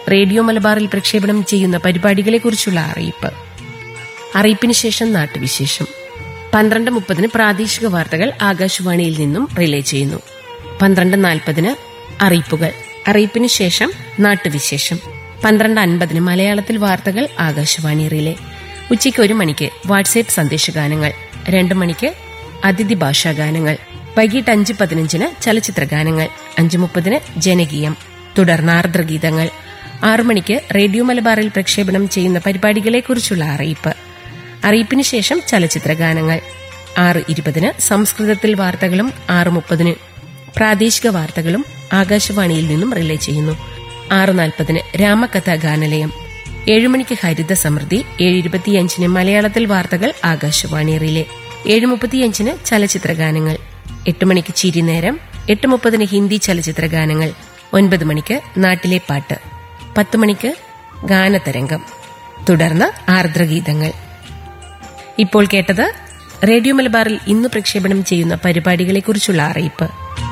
Radio മലബാറിൽ പ്രക്ഷേപണം ചെയ്യുന്ന പരിപാടികളെക്കുറിച്ചുള്ള അറിയിപ്പ്. അറിയിപ്പിന് ശേഷം നാട്ടുവിശേഷം. 12:30 പ്രാദേശിക വാർത്തകൾ ആകാശവാണിയിൽ നിന്നും റിലേ ചെയ്യുന്നു. 12:40 അറിയിപ്പുകൾ. അറിയിപ്പിന് ശേഷം നാട്ടുവിശേഷം. 12:50 മലയാളത്തിൽ വാർത്തകൾ ആകാശവാണി റിലേ. ഉച്ചയ്ക്ക് 1 മണിക്ക് വാട്സ്ആപ്പ് സന്ദേശഗാനങ്ങൾ. 2 മണിക്ക് അതിഥി ഭാഷാഗാനങ്ങൾ. വൈകിട്ട് 5:15 ചലച്ചിത്രഗാനങ്ങൾ. 5:30 ജനകീയം. തുടർന്ന് ആർദ്രഗീതങ്ങൾ. 6 മണിക്ക് റേഡിയോ മലബാറിൽ പ്രക്ഷേപണം ചെയ്യുന്ന പരിപാടികളെക്കുറിച്ചുള്ള അറിയിപ്പ്. അറിയിപ്പിന് ശേഷം ചലച്ചിത്രഗാനങ്ങൾ. 6:20 സംസ്കൃതത്തിൽ വാർത്തകളും 6:30 പ്രാദേശിക വാർത്തകളും ആകാശവാണിയിൽ നിന്നും റിലേ ചെയ്യുന്നു. 6:40 രാമകഥാ ഗാനലയം. 7 മണിക്ക് ഹരിത സമൃദ്ധി. 7:25 മലയാളത്തിൽ വാർത്തകൾ ആകാശവാണി റിലേ. 7:35 ചലച്ചിത്രഗാനങ്ങൾ. 8 മണിക്ക് ചിരിനേരം. 8:30 ഹിന്ദി ചലച്ചിത്രഗാനങ്ങൾ. 9 മണിക്ക് നാട്ടിലെ പാട്ട്. 10 മണിക്ക് ഗാനതരംഗം. തുടർന്ന് ആർദ്രഗീതങ്ങൾ. ഇപ്പോൾ കേട്ടത് റേഡിയോ മലബാറിൽ ഇന്ന് പ്രക്ഷേപണം ചെയ്യുന്ന പരിപാടികളെക്കുറിച്ചുള്ള അറിയിപ്പ്.